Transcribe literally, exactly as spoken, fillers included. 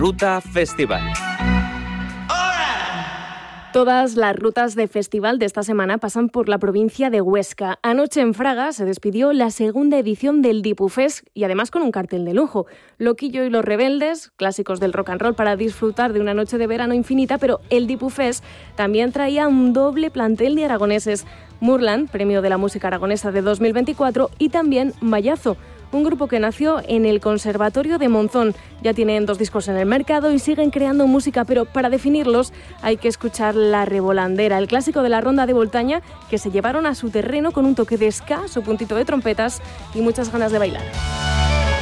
Ruta Festival. Todas las rutas de festival de esta semana pasan por la provincia de Huesca. Anoche en Fraga se despidió la segunda edición del Dipufest y además con un cartel de lujo. Loquillo y los Rebeldes, clásicos del rock and roll para disfrutar de una noche de verano infinita, pero el Dipufest también traía un doble plantel de aragoneses. Murlan, premio de la música aragonesa de dos mil veinticuatro, y también Mayazo, un grupo que nació en el Conservatorio de Monzón. Ya tienen dos discos en el mercado y siguen creando música, pero para definirlos hay que escuchar La Revolandera, el clásico de la ronda de Voltaña, que se llevaron a su terreno con un toque de ska, su puntito de trompetas y muchas ganas de bailar.